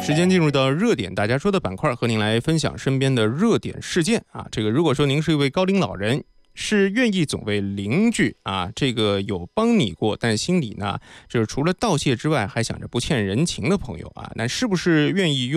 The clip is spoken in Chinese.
时间进入到热点大家说的板块，和您来分享身边的热点事件啊。这个如果说您是一位高龄老人，是愿意总为邻居啊，这个有帮你过，但心里呢，就是除了道谢之外，还想着不欠人情的朋友啊，那是不是愿意用